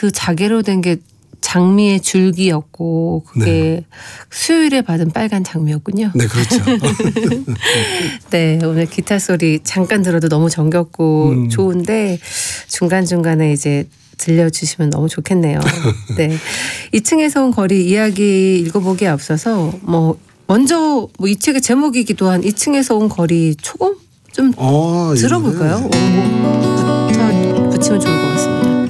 그 자개로 된 게 장미의 줄기였고 그게 네. 수요일에 받은 빨간 장미였군요. 네, 그렇죠. 네, 오늘 기타 소리 잠깐 들어도 너무 정겹고 좋은데 중간중간에 이제 들려주시면 너무 좋겠네요. 네, 2층에서 온 거리 이야기 읽어보기에 앞서서 먼저 이 책의 제목이기도 한 2층에서 온 거리 초금 좀 들어볼까요? 원곡부터 붙이면 좋을 것 같습니다.